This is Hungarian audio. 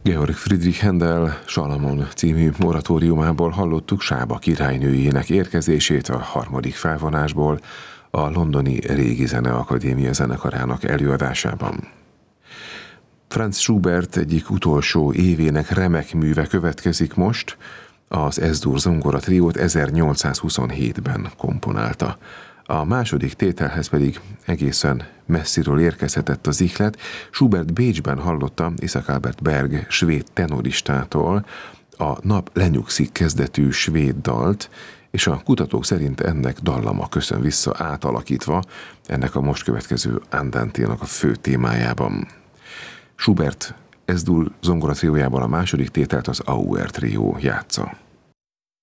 Georg Friedrich Händel Salamon című oratóriumából hallottuk Sába királynőjének érkezését a harmadik felvonásból a londoni Régi Zeneakadémia zenekarának előadásában. Franz Schubert egyik utolsó évének remek műve következik most, az Es-dur zongora triót 1827-ben komponálta. A második tételhez pedig egészen messziről érkezhetett az ihlet. Schubert Bécsben hallotta Isaac Albert Berg svéd tenoristától a Nap lenyugszik kezdetű svéd dalt, és a kutatók szerint ennek dallama köszön vissza átalakítva ennek a most következő Andanténak a fő témájában. Schubert Es-dur zongora triójában a második tételt az Auer trió játsza.